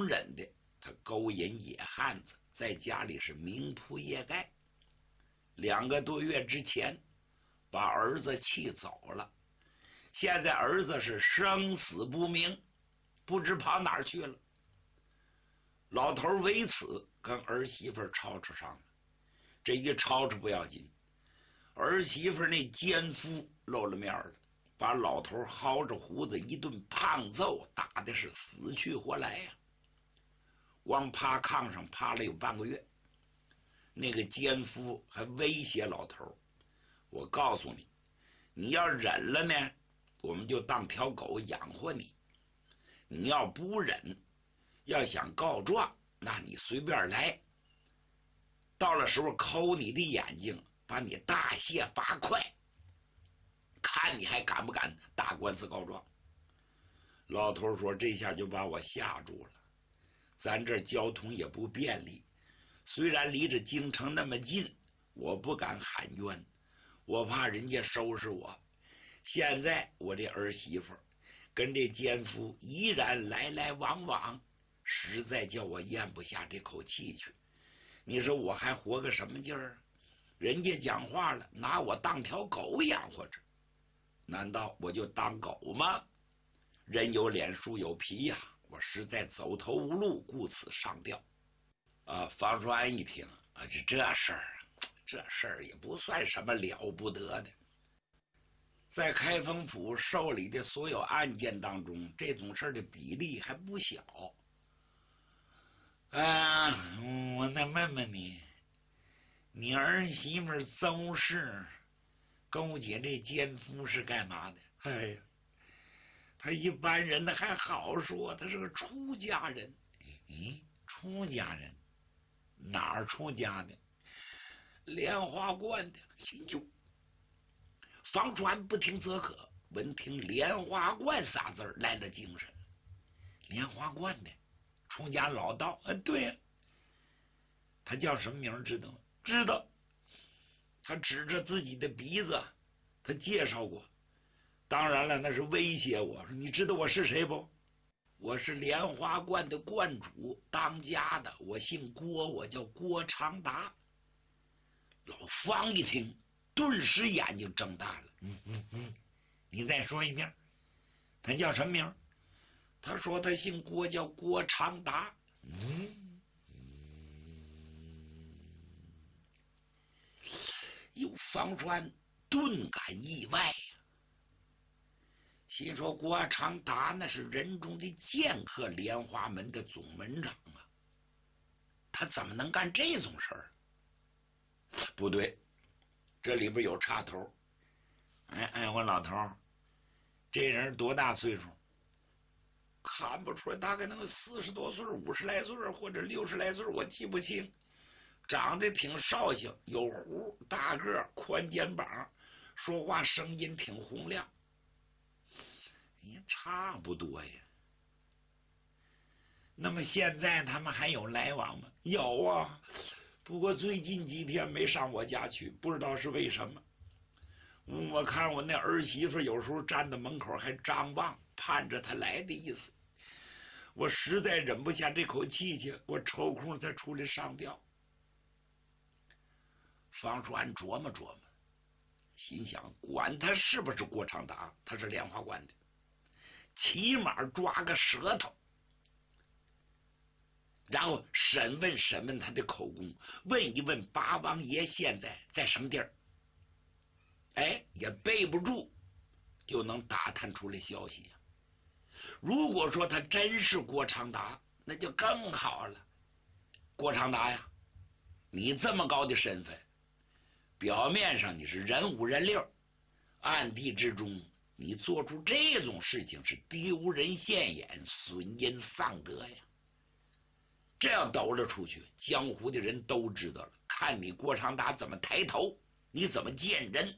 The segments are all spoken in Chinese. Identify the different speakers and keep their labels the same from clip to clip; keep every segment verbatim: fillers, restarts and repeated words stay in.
Speaker 1: 忍的，他勾引野汉子，在家里是明铺夜盖。两个多月之前把儿子气走了，现在儿子是生死不明，不知跑哪儿去了。老头为此跟儿媳妇吵吵上了，这一吵吵不要紧，儿媳妇那奸夫露了面了，把老头薅着胡子一顿胖揍，打的是死去活来呀、啊！光趴炕上趴了有半个月，那个奸夫还威胁老头：“我告诉你，你要忍了呢，我们就当条狗养活你；你要不忍，要想告状，那你随便来。到了时候抠你的眼睛，把你大卸八块，看你还敢不敢打官司告状。”老头说：“这下就把我吓住了。咱这交通也不便利，虽然离着京城那么近，我不敢喊冤，我怕人家收拾我。现在我这儿媳妇跟这奸夫依然来来往往，实在叫我咽不下这口气去。你说我还活个什么劲儿？人家讲话了，拿我当条狗养活着，难道我就当狗吗？人有脸树有皮呀、啊，我实在走投无路，故此上吊。”啊，方叔安一听啊，这这事儿，这事儿也不算什么了不得的。在开封府受理的所有案件当中，这种事儿的比例还不小。啊，我再问问你，你儿媳妇邹氏勾结这奸夫是干嘛的？哎呀，他一般人的还好说，他是个出家人。咦，出家人？哪儿出家的？莲花观的。哟，方传不听则可，闻听莲花观仨字来了精神。莲花观的出家老道，啊，对呀、啊，他叫什么名知道吗？知道。他指着自己的鼻子，他介绍过。当然了，那是威胁我说：“你知道我是谁不？我是莲花观的观主，当家的，我姓郭，我叫郭长达。”老方一听，顿时眼睛睁大了。嗯嗯嗯，你再说一遍，他叫什么名？他说他姓郭，叫郭长达。嗯嗯，有方川顿感意外呀、啊，心说郭长达那是人中的剑客，莲花门的总门长啊，他怎么能干这种事儿？不对，这里边有插头。哎哎，我老头，这人多大岁数？看不出来，大概能有四十多岁、五十来岁或者六十来岁，我记不清。长得挺绍兴，有胡，大个，宽肩膀，说话声音挺洪亮。也差不多呀。那么现在他们还有来往吗？有啊，不过最近几天没上我家去，不知道是为什么。嗯、我看我那儿媳妇有时候站在门口还张望，盼着他来的意思。我实在忍不下这口气去，我抽空才出来上吊。方叔安琢磨琢磨，心想：管他是不是郭长达，他是莲花观的，起码抓个舌头，然后审问审问他的口供，问一问八王爷现在在什么地儿。哎，也背不住，就能打探出来消息呀、啊。如果说他真是郭长达，那就更好了。郭长达呀，你这么高的身份，表面上你是人五人六，暗地之中你做出这种事情是丢人现眼，损阴丧德呀。这要抖了出去，江湖的人都知道了，看你郭长达怎么抬头，你怎么见人。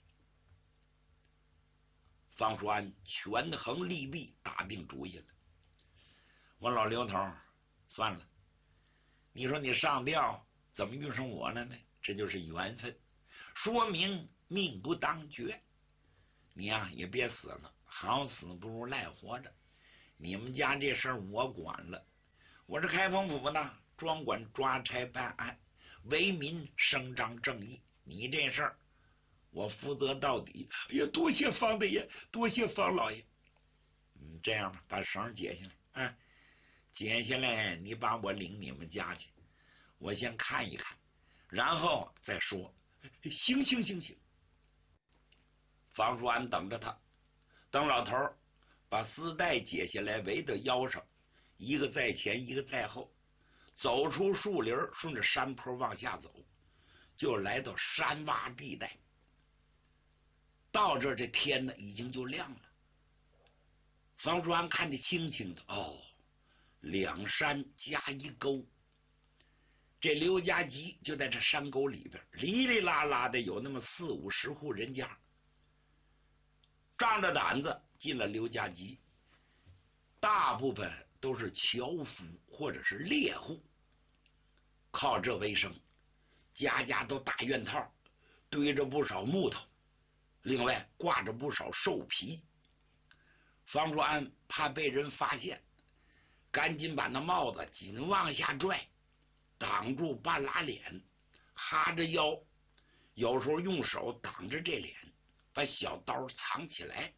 Speaker 1: 方叔安权衡利弊，打定主意了。我老刘头，算了，你说你上吊怎么遇上我了呢？这就是缘分，说明命不当绝。你呀、啊、也别死了，好死不如赖活着。你们家这事儿我管了， 我是开封府的，专管抓差办案，为民伸张正义。你这事儿我负责到底。也多谢方大爷，多谢方老爷。嗯，这样吧，把绳解下来，啊，解下来，你把我领你们家去，我先看一看，然后再说。行行行行。方叔安等着他，等老头儿把丝带解下来围到腰上，一个在前，一个在后，走出树林，顺着山坡往下走，就来到山洼地带。到这这天呢，已经就亮了。方叔安看得清清的，哦，两山加一沟，这刘家集就在这山沟里边，哩哩啦啦的有那么四五十户人家。仗着胆子进了刘家集，大部分都是樵夫或者是猎户，靠这为生，家家都大院套，堆着不少木头，另外挂着不少兽皮。方叔安怕被人发现，赶紧把那帽子紧往下拽，挡住半拉脸，哈着腰，有时候用手挡着这脸，把小刀藏起来。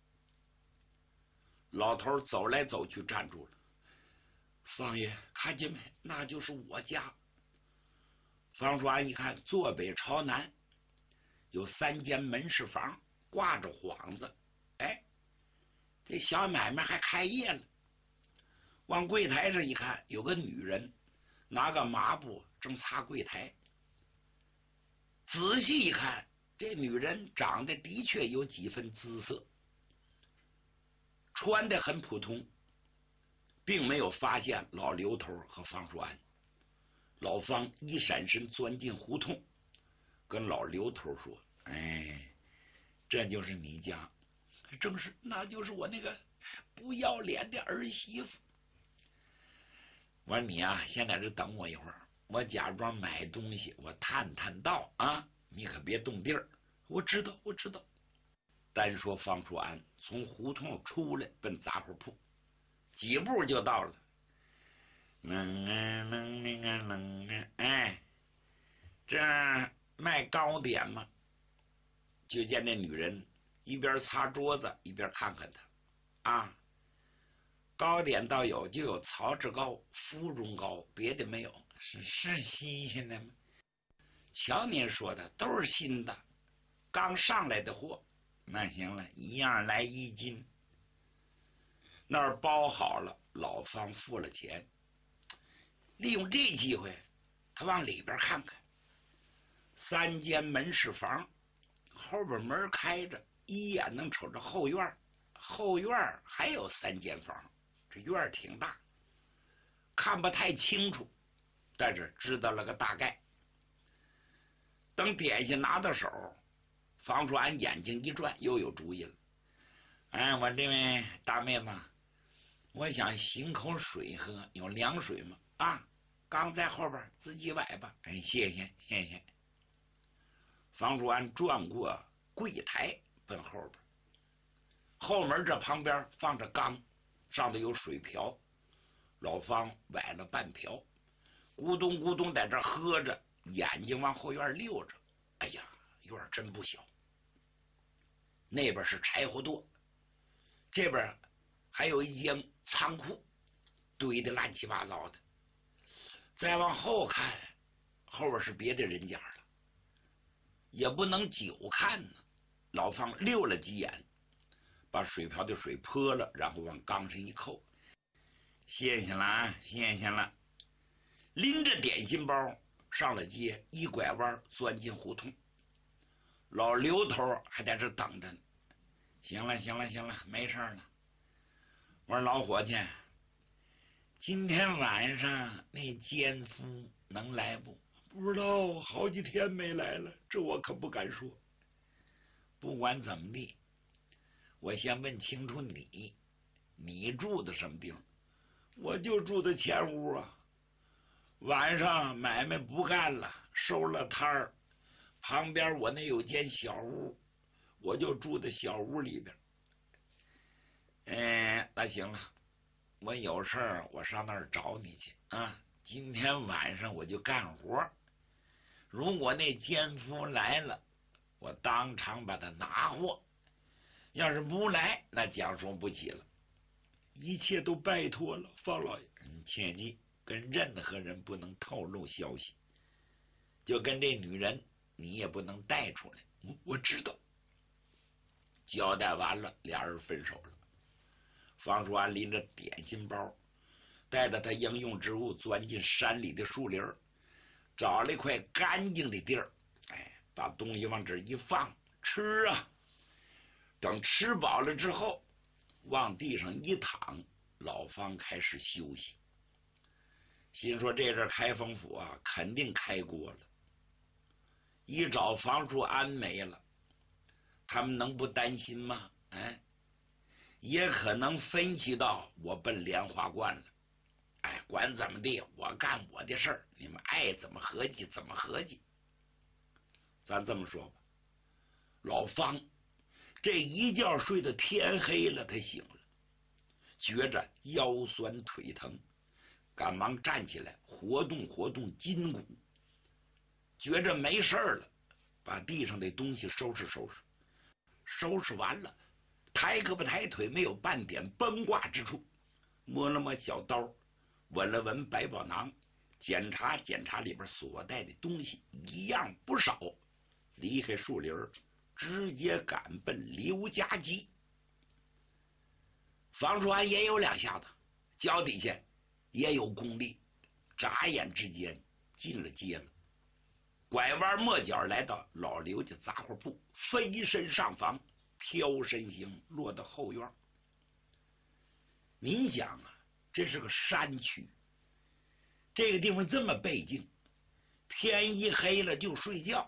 Speaker 1: 老头走来走去，站住了。方爷看见没？那就是我家。方叔安一看，坐北朝南有三间门市房，挂着幌子。哎，这小买卖还开业了。往柜台上一看，有个女人拿个抹布正擦柜台。仔细一看，这女人长得的确有几分姿色，穿得很普通，并没有发现老刘头和方叔安。老方一闪身钻进胡同，跟老刘头说：“哎，这就是你家？”“正是，那就是我那个不要脸的儿媳妇。”我说：“你啊，先在这等我一会儿，我假装买东西，我探探道啊，你可别动地儿。”“我知道，我知道。”单说方叔安从胡同出来，奔杂货铺，几步就到了。能啊能啊能啊！哎，这卖糕点吗？就见那女人一边擦桌子一边看看他啊。糕点倒有，就有曹志糕、芙蓉糕，别的没有。是是新鲜的吗？瞧您说的，都是新的，刚上来的货。那行了，一样来一斤。那儿包好了，老方付了钱。利用这机会，他往里边看看。三间门市房，后边门开着，一眼能瞅着后院。后院还有三间房，这院挺大，看不太清楚，但是知道了个大概。等点心拿到手，方叔安眼睛一转，又有主意了。哎，我这位大妹子，我想醒口水喝，有凉水吗？啊，刚在后边，自己崴吧。哎，谢谢谢谢。方叔安转过柜台，奔后边。后门这旁边放着缸，上头有水瓢。老方崴了半瓢，咕咚咕咚在这喝着，眼睛往后院溜着。哎呀，院真不小。那边是柴火垛，这边还有一间仓库，堆的乱七八糟的。再往后看，后边是别的人家了，也不能久看呢。老方溜了几眼，把水瓢的水泼了，然后往缸上一扣。谢谢了啊，谢谢了。拎着点心包上了街，一拐弯钻进胡同。老刘头还在这等着呢。行了行了行了，没事了。我说老伙计，今天晚上那奸夫能来不？不知道，好几天没来了，这我可不敢说。不管怎么地，我先问清楚你，你住的什么地方？我就住在前屋啊。晚上买卖不干了，收了摊儿，旁边我那有间小屋，我就住在小屋里边。嗯，那行了， 我有事儿，我上那儿找你去啊。今天晚上我就干活，如果那奸夫来了，我当场把他拿获；要是不来，那讲说不起了。一切都拜托了，方老爷，你切记跟任何人不能透露消息，就跟这女人，你也不能带出来。我我知道。交代完了，俩人分手了。方叔安拎着点心包，带着他应用之物，钻进山里的树林，找了一块干净的地儿，哎，把东西往这一放，吃啊。等吃饱了之后，往地上一躺，老方开始休息。心说这阵开封府啊，肯定开锅了。一找房叔安没了，他们能不担心吗？哎，也可能分析到我奔莲花观了。哎，管怎么地，我干我的事儿，你们爱怎么合计怎么合计。咱这么说吧，老方这一觉睡到天黑了，他醒了，觉着腰酸腿疼，赶忙站起来活动活动筋骨，觉着没事了，把地上的东西收拾收拾，收拾完了，抬胳膊抬腿，没有半点崩挂之处，摸了摸小刀，闻了闻百宝囊，检查检查里边所带的东西，一样不少，离开树林，直接赶奔刘家集。房叔安也有两下子，脚底下也有功力，眨眼之间进了街了，拐弯抹角来到老刘家杂货铺，飞身上房，飘身形落到后院。您想啊，这是个山区，这个地方这么背静，天一黑了就睡觉。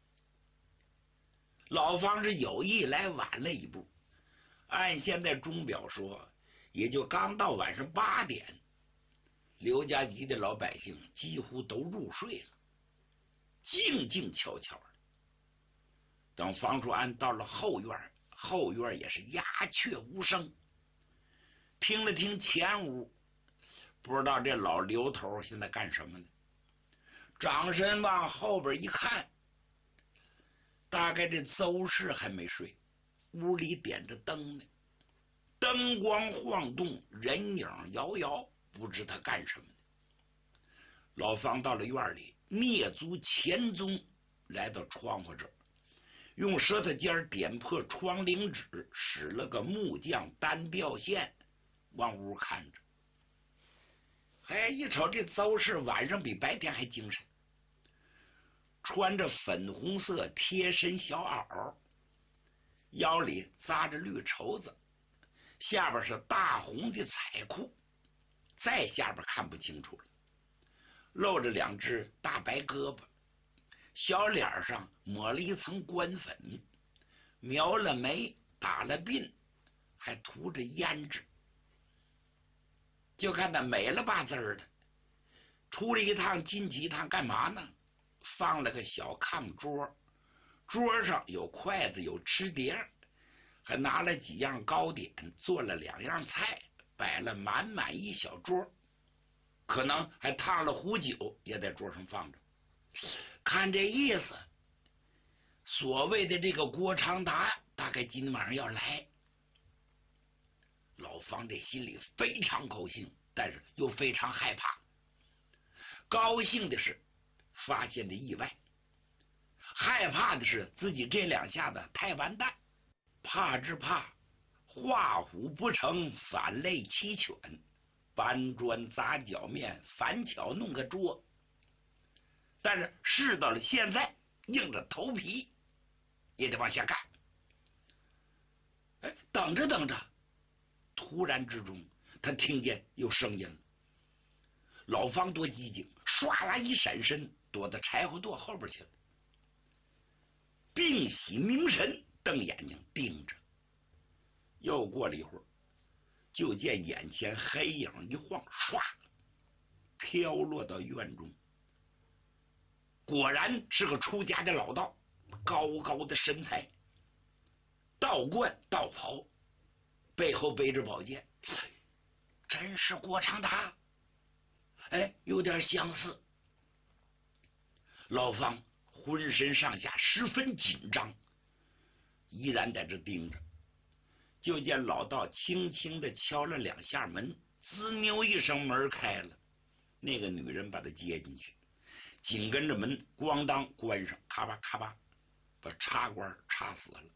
Speaker 1: 老方是有意来晚了一步，按现在钟表说，也就刚到晚上八点，刘家集的老百姓几乎都入睡了，静静悄悄的。等房叔安到了后院，后院也是鸦雀无声。听了听前屋，不知道这老刘头现在干什么呢？转身往后边一看，大概这邹氏还没睡，屋里点着灯呢，灯光晃动，人影摇摇，不知他干什么呢。老方到了院里，蹑足前踪，来到窗户这儿，用舌头尖点破窗棂纸，使了个木匠单吊线，往屋看着。哎，一瞅这邹氏晚上比白天还精神，穿着粉红色贴身小袄，腰里扎着绿绸子，下边是大红的彩裤，再下边看不清楚了，露着两只大白胳膊，小脸上抹了一层官粉，描了眉，打了鬓，还涂着胭脂，就看他美了吧滋儿的。出了一趟进去一趟干嘛呢？放了个小炕桌，桌上有筷子有吃碟，还拿了几样糕点，做了两样菜，摆了满满一小桌，可能还烫了壶酒也在桌上放着。看这意思，所谓的这个郭长达大概今晚上要来。老方这心里非常高兴，但是又非常害怕。高兴的是发现的意外，害怕的是自己这两下子太完蛋。怕之怕画虎不成反类七犬，搬砖砸脚面，反巧弄个桌。但是事到了现在，硬着头皮也得往下干。哎，等着等着，突然之中他听见有声音了。老方多机警，唰啦一闪身，躲到柴火垛后边去了，屏息凝神，瞪眼睛盯着。又过了一会儿，就见眼前黑影一晃，唰飘落到院中。果然是个出家的老道，高高的身材，道冠道袍，背后背着宝剑。 真是郭长达？哎，有点相似。老方浑身上下十分紧张，依然在这盯着。就见老道轻轻的敲了两下门，滋扭一声，门开了。那个女人把他接进去，紧跟着门咣当关上，咔吧咔吧把插官插死了。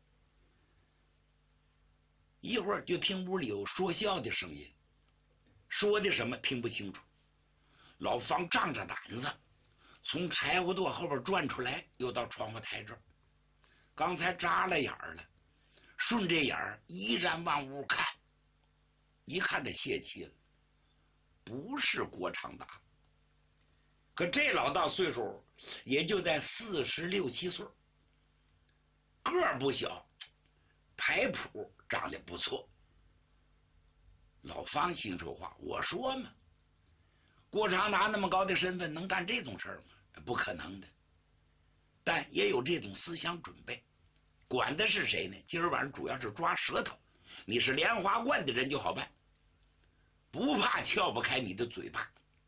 Speaker 1: 一会儿就听屋里有说笑的声音，说的什么听不清楚。老方仗着胆子从柴火垛后边转出来，又到窗户台这儿，刚才眨了眼了，顺着眼儿依然往屋看，一看他泄气了，不是郭长达。可这老道岁数也就在四十六七岁，个儿不小，牌谱长得不错。老方心说话，我说嘛，郭长达那么高的身份能干这种事儿吗？不可能的。但也有这种思想准备，管的是谁呢？今儿晚上主要是抓舌头，你是莲花观的人就好办，不怕撬不开你的嘴巴。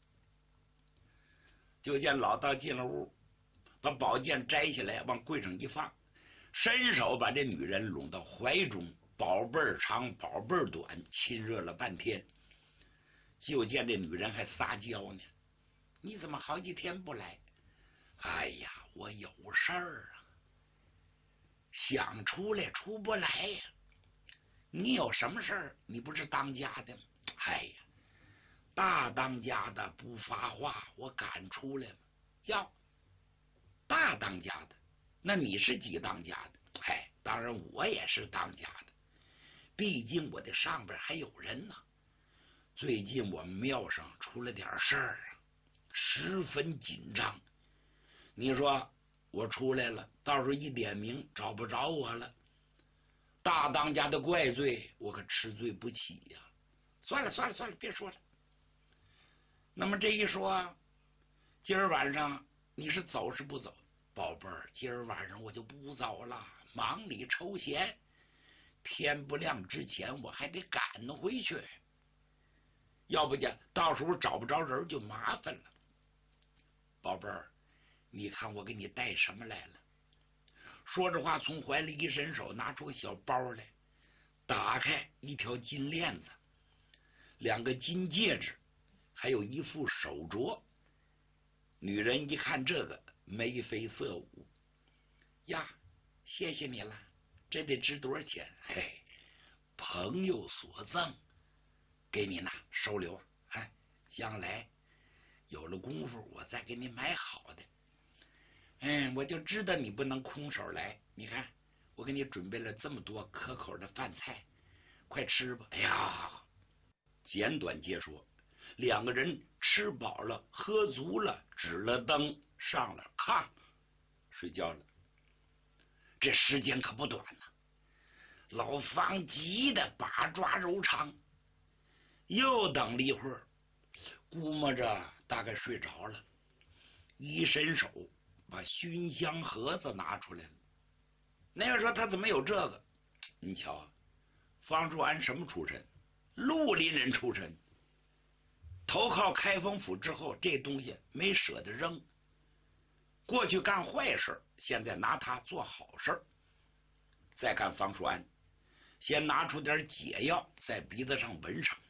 Speaker 1: 就见老道进了屋，把宝剑摘下来往柜上一放，伸手把这女人拢到怀中，宝贝儿长宝贝儿短，亲热了半天。就见这女人还撒娇呢，你怎么好几天不来？哎呀，我有事儿啊，想出来出不来呀。你有什么事儿？你不是当家的吗？哎呀，大当家的不发话，我敢出来吗？要大当家的，那你是几当家的？哎，当然我也是当家的，毕竟我的上边还有人呢。最近我们庙上出了点事儿啊，十分紧张。你说我出来了，到时候一点名找不着我了，大当家的怪罪，我可吃罪不起呀、啊。算了算了算了，别说了。那么这一说，今儿晚上你是走是不走？宝贝儿，今儿晚上我就不走了，忙里抽闲，天不亮之前我还得赶回去，要不然到时候找不着人就麻烦了。宝贝儿，你看我给你带什么来了？说着话，从怀里一伸手，拿出个小包来，打开一条金链子，两个金戒指，还有一副手镯。女人一看这个，眉飞色舞，呀，谢谢你了，这得值多少钱？嘿，朋友所赠，给你拿，收留。哎，将来有了功夫，我再给你买好的。嗯，我就知道你不能空手来。你看，我给你准备了这么多可口的饭菜，快吃吧。哎呀，简短截说，两个人吃饱了，喝足了，指了灯，上了炕，睡觉了。这时间可不短呢。老方急得把抓揉长，又等了一会儿，估摸着大概睡着了，一伸手把熏香盒子拿出来了。那要说他怎么有这个？你瞧，方树安什么出身？绿林人出身，投靠开封府之后，这东西没舍得扔。过去干坏事，现在拿它做好事。再看方树安，先拿出点解药，在鼻子上闻上，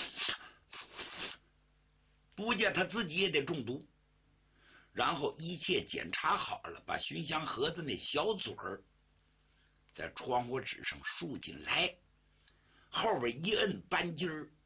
Speaker 1: 不见他自己也得中毒。然后一切检查好了，把熏香盒子那小嘴儿在窗户纸上竖进来，后边一摁扳机儿，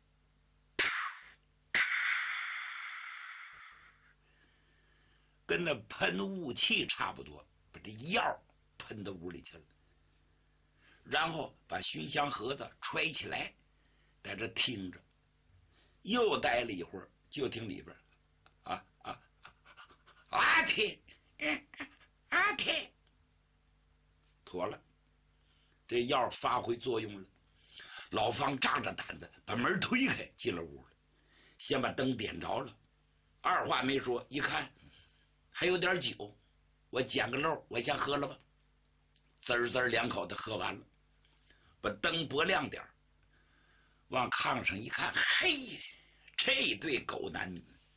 Speaker 1: 跟那喷雾器差不多，把这药喷到屋里去了。然后把熏香盒子揣起来，在这听着。又待了一会儿，就听里边啊啊阿铁，阿铁，妥了，这药发挥作用了。老方仗着胆子把门推开，进了屋了，先把灯点着了，二话没说，一看还有点酒，我捡个漏，我先喝了吧。滋儿滋儿两口的喝完了，把灯拨亮点， 往炕上一看，嘿，这对狗男女